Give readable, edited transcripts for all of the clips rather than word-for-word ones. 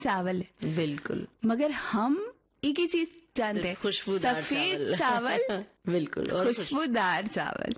चावल है। बिल्कुल। मगर हम एक ही चीज जानते हैं, खुशबूदार सफेद चावल बिल्कुल, और खुशबूदार चावल,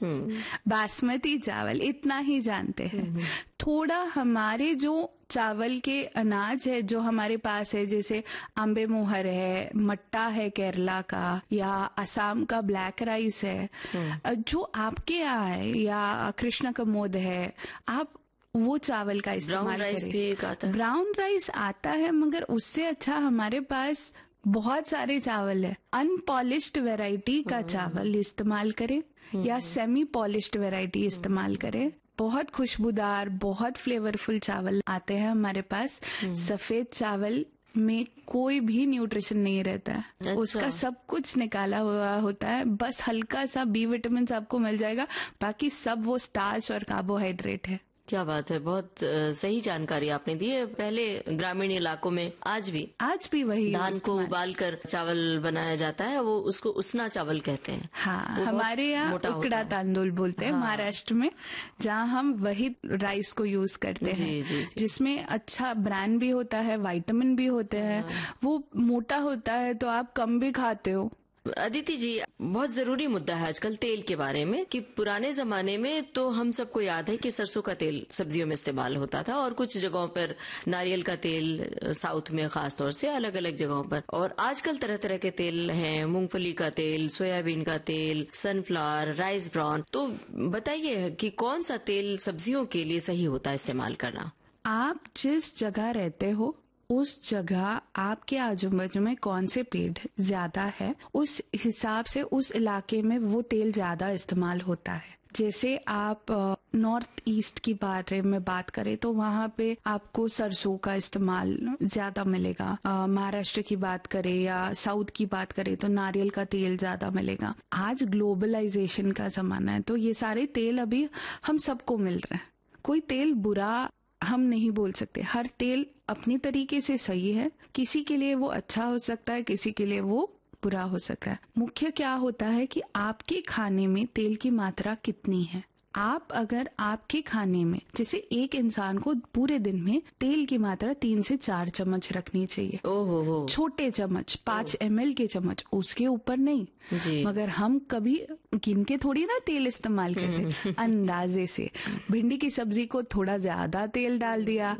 बासमती चावल, इतना ही जानते हैं। थोड़ा हमारे जो चावल के अनाज है जो हमारे पास है, जैसे अम्बे मोहर है, मट्टा है केरला का, या असम का ब्लैक राइस है, जो आपके यहाँ है, या कृष्ण कमोद है, आप वो चावल का इस्तेमाल करें। ब्राउन राइस आता है, मगर उससे अच्छा हमारे पास बहुत सारे चावल है। अनपॉलिश्ड वैरायटी का चावल इस्तेमाल करें या सेमी पॉलिश्ड वैरायटी इस्तेमाल करें। बहुत खुशबूदार, बहुत फ्लेवरफुल चावल आते हैं हमारे पास। सफेद चावल में कोई भी न्यूट्रिशन नहीं रहता है। अच्छा। उसका सब कुछ निकाला हुआ होता है, बस हल्का सा बी विटामिन आपको मिल जाएगा, बाकी सब वो स्टार्च और कार्बोहाइड्रेट है। क्या बात है, बहुत सही जानकारी आपने दी है। पहले ग्रामीण इलाकों में आज भी वही धान को उबालकर चावल बनाया जाता है, वो उसको उसना चावल कहते हैं। हाँ, हमारे यहाँ उकड़ा तांदुल बोलते हैं। हाँ। महाराष्ट्र में, जहाँ हम वही राइस को यूज करते हैं, जिसमें अच्छा ब्रांड भी होता है, विटामिन भी होते हैं। वो मोटा होता है तो आप कम भी खाते हो। अदिति जी, बहुत जरूरी मुद्दा है आजकल तेल के बारे में, कि पुराने जमाने में तो हम सबको याद है कि सरसों का तेल सब्जियों में इस्तेमाल होता था, और कुछ जगहों पर नारियल का तेल, साउथ में खासतौर से अलग अलग जगहों पर। और आजकल तरह तरह के तेल हैं, मूंगफली का तेल, सोयाबीन का तेल, सनफ्लावर, राइस ब्राउन। तो बताइए कि कौन सा तेल सब्जियों के लिए सही होता है इस्तेमाल करना? आप जिस जगह रहते हो उस जगह आपके आजू बाजू में कौन से पेड़ ज्यादा है, उस हिसाब से उस इलाके में वो तेल ज्यादा इस्तेमाल होता है। जैसे आप नॉर्थ ईस्ट की बात करें तो वहाँ पे आपको सरसों का इस्तेमाल ज्यादा मिलेगा। महाराष्ट्र की बात करें या साउथ की बात करें तो नारियल का तेल ज्यादा मिलेगा। आज ग्लोबलाइजेशन का जमाना है, तो ये सारे तेल अभी हम सबको मिल रहे हैं। कोई तेल बुरा हम नहीं बोल सकते, हर तेल अपनी तरीके से सही है। किसी के लिए वो अच्छा हो सकता है, किसी के लिए वो बुरा हो सकता है। मुख्य क्या होता है कि आपके खाने में तेल की मात्रा कितनी है। आप अगर आपके खाने में, जैसे एक इंसान को पूरे दिन में तेल की मात्रा 3 से 4 चम्मच रखनी चाहिए। ओहो। छोटे चम्मच, 5 ml के चम्मच, उसके ऊपर नहीं जी। मगर हम कभी गिन के थोड़ी ना तेल इस्तेमाल करते, अंदाजे से। भिंडी की सब्जी को थोड़ा ज्यादा तेल डाल दिया,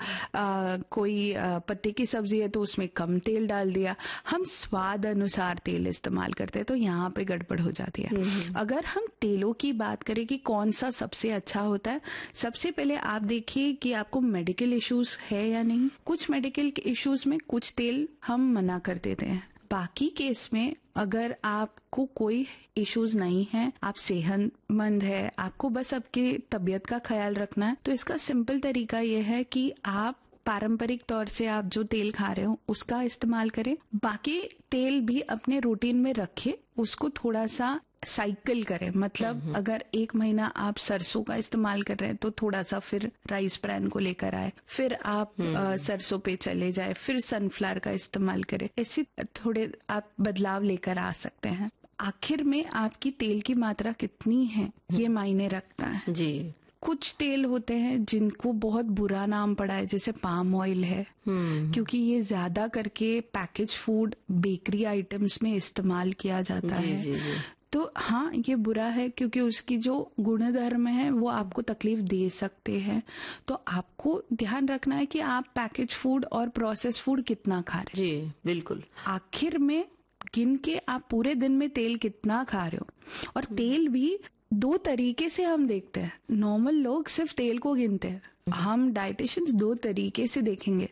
कोई पत्ते की सब्जी है तो उसमें कम तेल डाल दिया। हम स्वाद अनुसार तेल इस्तेमाल करते हैं, तो यहाँ पे गड़बड़ हो जाती है। अगर हम तेलों की बात करें कि कौन सा सबसे अच्छा होता है, सबसे पहले आप देखिए कि आपको मेडिकल इश्यूज है या नहीं। कुछ मेडिकल इश्यूज में कुछ तेल हम मना कर देते हैं, बाकी केस में अगर आपको कोई इश्यूज नहीं है, आप सेहतमंद है, आपको बस आपकी तबीयत का ख्याल रखना है, तो इसका सिंपल तरीका यह है कि आप पारंपरिक तौर से आप जो तेल खा रहे हो उसका इस्तेमाल करें। बाकी तेल भी अपने रूटीन में रखें, उसको थोड़ा सा साइकिल करें। मतलब अगर 1 महीना आप सरसों का इस्तेमाल कर रहे हैं तो थोड़ा सा फिर राइस ब्रान को लेकर आए, फिर आप सरसों पे चले जाए, फिर सनफ्लावर का इस्तेमाल करें। ऐसे थोड़े आप बदलाव लेकर आ सकते हैं। आखिर में आपकी तेल की मात्रा कितनी है ये मायने रखता है जी। कुछ तेल होते हैं जिनको बहुत बुरा नाम पड़ा है, जैसे पाम ऑयल है, क्योंकि ये ज्यादा करके पैकेज फूड, बेकरी आइटम्स में इस्तेमाल किया जाता है। जी। तो हाँ, ये बुरा है क्योंकि उसकी जो गुणधर्म है वो आपको तकलीफ दे सकते हैं। तो आपको ध्यान रखना है कि आप पैकेज फूड और प्रोसेस फूड कितना खा रहे हैं। जी बिल्कुल। आखिर में गिन के आप पूरे दिन में तेल कितना खा रहे हो। और तेल भी 2 तरीके से हम देखते हैं। नॉर्मल लोग सिर्फ तेल को गिनते हैं, हम डाइटिशियंस 2 तरीके से देखेंगे।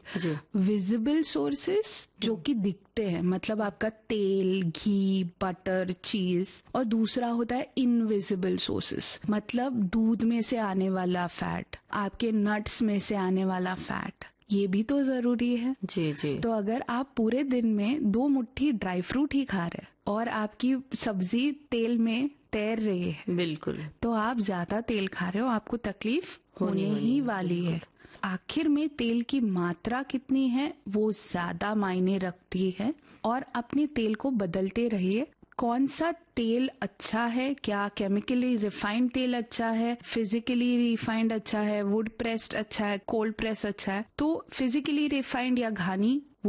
विजिबल सोर्सेस जो कि दिखते हैं, मतलब आपका तेल, घी, बटर, चीज, और दूसरा होता है इनविजिबल सोर्सेस, मतलब दूध में से आने वाला फैट, आपके नट्स में से आने वाला फैट, ये भी तो जरूरी है। जी। तो अगर आप पूरे दिन में 2 मुट्ठी ड्राई फ्रूट ही खा रहे हैं और आपकी सब्जी तेल में तैर रही है, बिल्कुल, तो आप ज्यादा तेल खा रहे हो, आपको तकलीफ होने ही वाली है। आखिर में तेल की मात्रा कितनी है वो ज्यादा मायने रखती है, और अपने तेल को बदलते रहिए। कौन सा तेल अच्छा है, क्या केमिकली रिफाइंड तेल अच्छा है, फिजिकली रिफाइंड अच्छा है, वुड प्रेस्ड अच्छा है, कोल्ड प्रेस अच्छा है। तो फिजिकली रिफाइंड या घानी